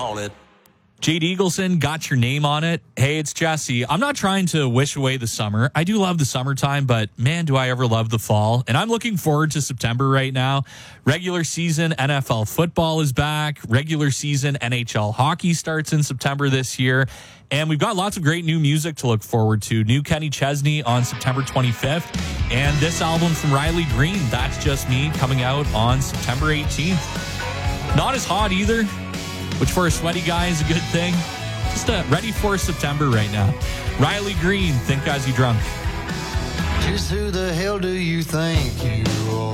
on it. Jade Eagleson, got your name on it. Hey, it's Jesse. I'm not trying to wish away the summer. I do love the summertime, but man, do I ever love the fall. And I'm looking forward to September right now. Regular season NFL football is back. Regular season NHL hockey starts in September this year. And we've got lots of great new music to look forward to. New Kenny Chesney on September 25th. And this album from Riley Green, That's Just Me, coming out on September 18th. Not as hot either, which for a sweaty guy is a good thing. Just ready for September right now. Riley Green, Think As You Drunk. Just who the hell do you think you are?